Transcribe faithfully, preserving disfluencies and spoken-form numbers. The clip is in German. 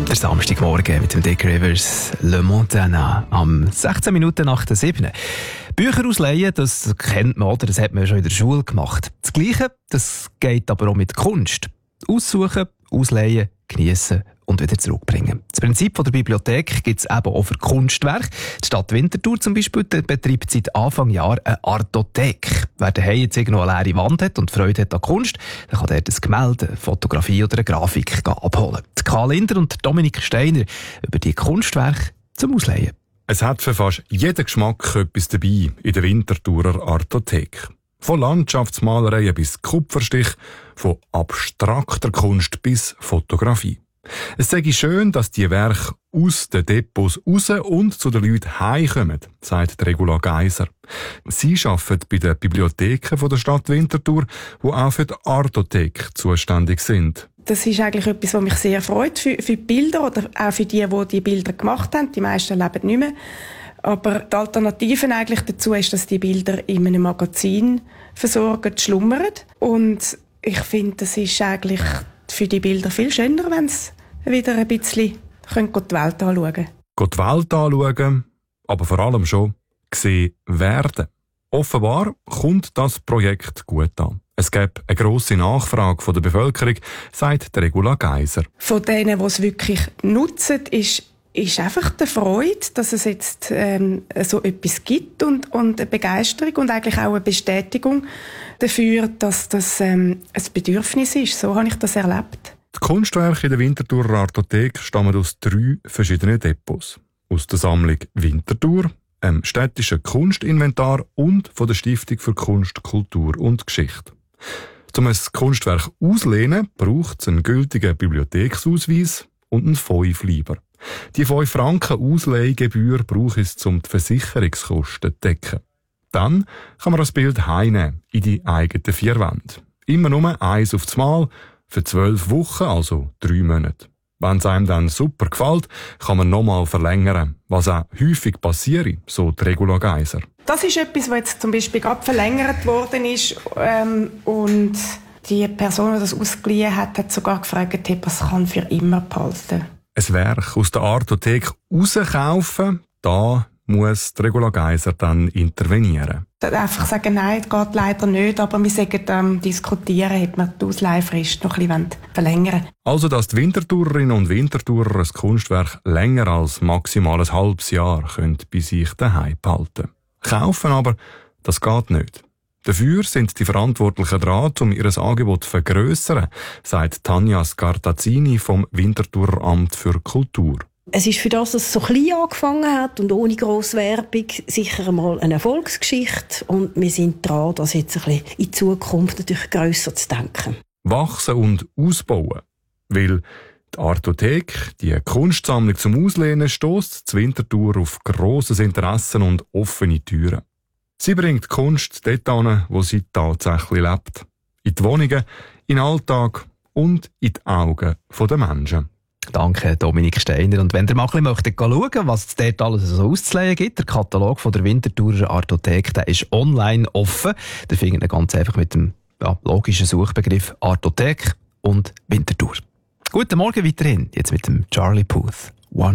Der Samstagmorgen mit dem Dick Rivers, Le Montana, am sechzehn Minuten nach der sieben. Bücher ausleihen, das kennt man, oder? Das hat man ja schon in der Schule gemacht. Das Gleiche, das geht aber auch mit Kunst. Aussuchen, ausleihen, geniessen und wieder zurückbringen. Das Prinzip von der Bibliothek gibt es eben auch für Kunstwerke. Die Stadt Winterthur zum Beispiel betreibt seit Anfang Jahr eine Artothek. Wer daheim jetzt irgendwo eine leere Wand hat und Freude hat an Kunst, der kann dort ein Gemälde, eine Fotografie oder eine Grafik abholen. Die Karl Linder und Dominik Steiner über die Kunstwerke zum Ausleihen. Es hat für fast jeden Geschmack etwas dabei in der Winterthurer Artothek. Von Landschaftsmalereien bis Kupferstich, von abstrakter Kunst bis Fotografie. Es sei schön, dass die Werke aus den Depots raus und zu den Leuten heimkommen, sagt Regula Geiser. Sie arbeitet bei den Bibliotheken der Stadt Winterthur, die auch für die Artothek zuständig sind. Das ist eigentlich etwas, was mich sehr freut für, für die Bilder oder auch für die, die die Bilder gemacht haben. Die meisten leben nicht mehr. Aber die Alternative eigentlich dazu ist, dass die Bilder in einem Magazin versorgt schlummern. Und ich finde, das ist eigentlich für die Bilder viel schöner, wenn sie wieder ein bisschen die Welt anschauen können. Die Welt anschauen, aber vor allem schon gesehen werden. Offenbar kommt das Projekt gut an. Es gibt eine grosse Nachfrage von der Bevölkerung, sagt Regula Geiser. Von denen, die es wirklich nutzen, ist, ist einfach die Freude, dass es jetzt ähm, so etwas gibt und, und eine Begeisterung und eigentlich auch eine Bestätigung dafür, dass das ähm, ein Bedürfnis ist. So habe ich das erlebt. Die Kunstwerke in der Winterthurer Artothek stammen aus drei verschiedenen Depots. Aus der Sammlung Winterthur, einem städtischen Kunstinventar und von der Stiftung für Kunst, Kultur und Geschichte. Um ein Kunstwerk auszulehnen, braucht es einen gültigen Bibliotheksausweis und einen Fünf-Lieber. Die fünf Franken Ausleihgebühr braucht es, um die Versicherungskosten zu decken. Dann kann man das Bild heimnehmen in die eigenen vier Wände. Immer nur eins aufs Mal, für zwölf Wochen, also drei Monate. Wenn es einem dann super gefällt, kann man nochmal verlängern, was auch häufig passiert, so die Regula Geiser. Das ist etwas, was jetzt zum Beispiel gerade verlängert worden ist ähm, und die Person, die das ausgeliehen hat, hat sogar gefragt, ob es kann für immer behalten. Ein Werk aus der Artothek rauskaufen, da muss die Regula Geiser dann intervenieren. Einfach sagen, nein, das geht leider nicht, aber wir sagen, ähm, diskutieren, ob wir die Ausleihfrist noch ein bisschen verlängern wollen. Also, dass die Winterthurerinnen und Winterthurer ein Kunstwerk länger als maximal ein halbes Jahr können bei sich daheim behalten. Kaufen aber, das geht nicht. Dafür sind die Verantwortlichen dran, um ihr Angebot zu vergrössern, sagt Tanja Scartazzini vom Winterthurer Amt für Kultur. Es ist für das, dass es so klein angefangen hat und ohne grosse Werbung, sicher einmal eine Erfolgsgeschichte. Und wir sind dran, das jetzt ein bisschen in Zukunft natürlich grösser zu denken. Wachsen und ausbauen. Weil die Artothek, die Kunstsammlung zum Auslehnen, stösst zu Winterthur auf grosses Interesse und offene Türen. Sie bringt Kunst dort hin, wo sie tatsächlich lebt. In die Wohnungen, in den Alltag und in die Augen der Menschen. Danke, Dominik Steiner. Und wenn ihr mal ein bisschen schauen, was es dort alles so auszuleihen gibt, der Katalog von der Winterthurer Artothek, der ist online offen. Der findet ihr ganz einfach mit dem ja, logischen Suchbegriff Artothek und Winterthur. Guten Morgen weiterhin, jetzt mit dem Charlie Puth.